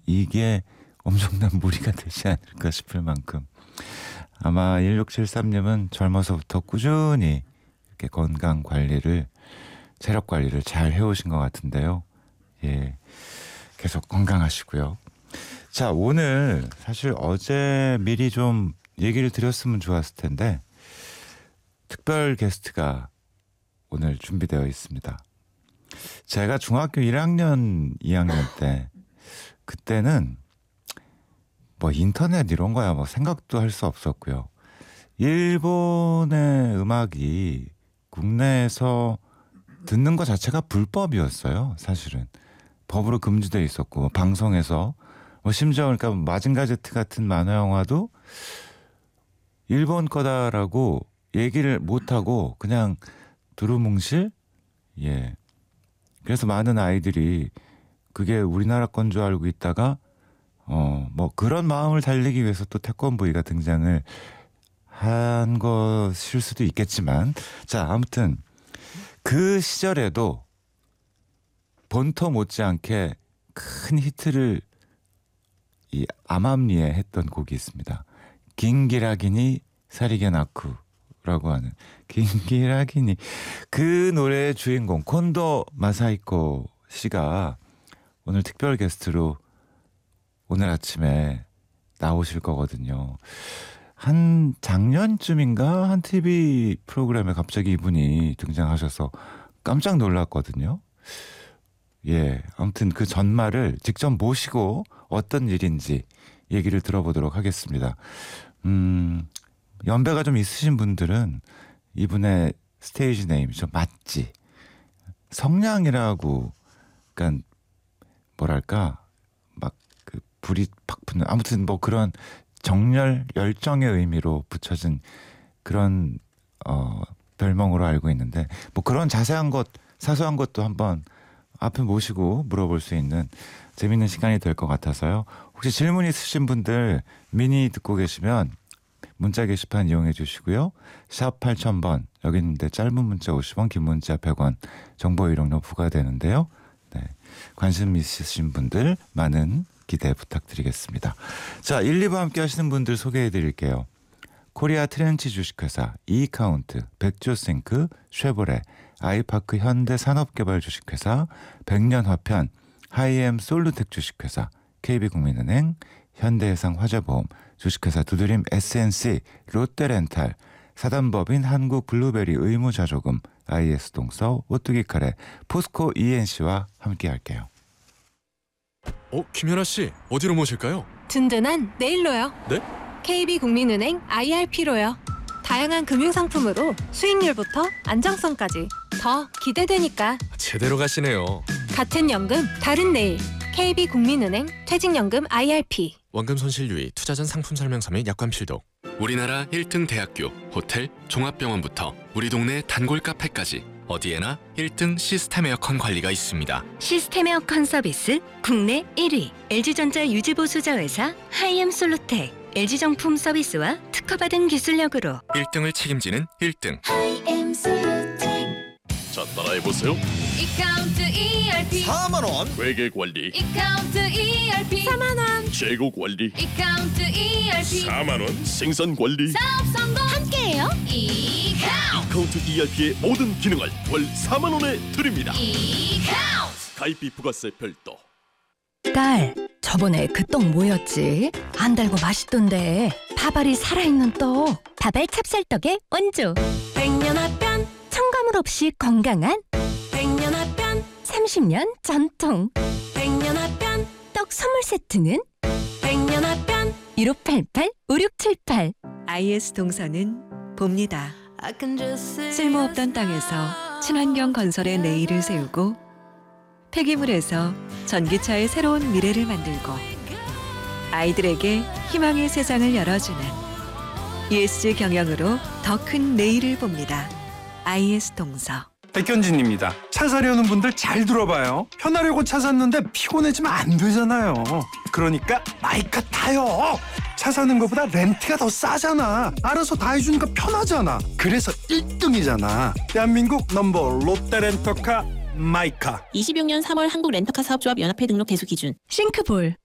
이게 엄청난 무리가 되지 않을까 싶을 만큼 아마 1673님은 젊어서부터 꾸준히 이렇게 건강 관리를, 체력 관리를 잘 해오신 것 같은데요. 예, 계속 건강하시고요. 자, 오늘 사실 어제 미리 좀 얘기를 드렸으면 좋았을 텐데 특별 게스트가 오늘 준비되어 있습니다. 제가 중학교 1학년, 2학년 때 그때는 뭐 인터넷 이런 거야 뭐 생각도 할 수 없었고요. 일본의 음악이 국내에서 듣는 것 자체가 불법이었어요. 사실은 법으로 금지되어 있었고 방송에서 뭐 심지어 그러니까 마징가 제트 같은 만화 영화도 일본 거다라고 얘기를 못하고 그냥 두루뭉실, 예, 그래서 많은 아이들이 그게 우리나라 건 줄 알고 있다가 뭐 그런 마음을 달래기 위해서 또 태권브이가 등장을 한 것일 수도 있겠지만, 자, 아무튼 그 시절에도 본토 못지않게 큰 히트를 이 암암리에 했던 곡이 있습니다. 긴기라기니 사리게나쿠라고 하는 긴기라기니, 그 노래의 주인공 콘도 마사히코 씨가 오늘 특별 게스트로 오늘 아침에 나오실 거거든요. 한 작년쯤인가 한 TV 프로그램에 갑자기 이분이 등장하셔서 깜짝 놀랐거든요. 예, 아무튼 그 전말을 직접 모시고 어떤 일인지 얘기를 들어보도록 하겠습니다. 연배가 좀 있으신 분들은 이분의 스테이지 네임이 좀 맞지. 성량이라고, 그러니까 뭐랄까 막 그 불이 팍 붙는, 아무튼 뭐 그런 정열, 열정의 의미로 붙여진 그런 별명으로 알고 있는데, 뭐 그런 자세한 것, 사소한 것도 한번 앞에 모시고 물어볼 수 있는 재밌는 시간이 될 것 같아서요. 혹시 질문 있으신 분들 미니 듣고 계시면 문자 게시판 이용해 주시고요. 샵 8000번, 여기 있는데 짧은 문자 50원, 긴 문자 100원 정보 이용료 부과되는데요. 네, 관심 있으신 분들 많은 기대 부탁드리겠습니다. 자, 1, 2부 함께 하시는 분들 소개해 드릴게요. 코리아 트렌치 주식회사, 이카운트, 백조싱크, 쉐보레, 아이파크 현대산업개발 주식회사, 백년화편, 하이엠 솔루텍 주식회사, KB국민은행, 현대해상 화재보험, 주식회사 두드림 SNC, 롯데렌탈, 사단법인 한국블루베리 의무자조금, IS동서, 오뚜기 카레, 포스코 ENC와 함께 할게요. 김연아 씨, 어디로 모실까요? 든든한 내일로요. 네? KB국민은행 IRP로요. 다양한 금융상품으로 수익률부터 안정성까지 더 기대되니까. 제대로 가시네요. 같은 연금, 다른 내일. KB국민은행 퇴직연금 IRP. 원금 손실 유의, 투자 전 상품 설명서 및 약관 필독. 우리나라 1등 대학교, 호텔, 종합병원부터 우리 동네 단골 카페까지 어디에나 1등 시스템 에어컨 관리가 있습니다. 시스템 에어컨 서비스 국내 1위 LG전자 유지보수자 회사 하이엠 솔루텍, LG정품 서비스와 특허받은 기술력으로 1등을 책임지는 1등. 하이엠 솔루텍. 자, 따라해보세요. 이카운트 ERP 4만원 회계관리, 이카운트 ERP 4만원 재고관리, 이카운트 ERP 4만원 생산관리. 사업 성공 함께해요. 이카운트 카운트 ERP의 모든 기능을 월 4만원에 드립니다. 이카운트 가입비 부가세 별도. 딸, 저번에 그 떡 뭐였지? 안 달고 맛있던데. 밥알이 살아있는 떡. 밥알 찹쌀떡의 원조. 백년화편, 첨가물 없이 건강한 백년화편, 30년 전통. 백년화편, 떡 선물 세트는 백년화편, 1588-5678. IS 동서는 봅니다. 쓸모없던 땅에서 친환경 건설의 내일을 세우고, 폐기물에서 전기차의 새로운 미래를 만들고, 아이들에게 희망의 세상을 열어주는 ESG 경영으로 더 큰 내일을 봅니다. IS 동서. 백현진입니다. 차 사려는 분들 잘 들어봐요. 편하려고 차 샀는데 피곤해지면 안 되잖아요. 그러니까 마이카 타요. 차 사는 것보다 렌트가 더 싸잖아. 알아서 다 해주니까 편하잖아. 그래서 1등이잖아. 대한민국 넘버 롯데렌터카 마이카. 26년 3월 한국 렌터카 사업조합 연합회 등록 대수 기준. 싱크볼,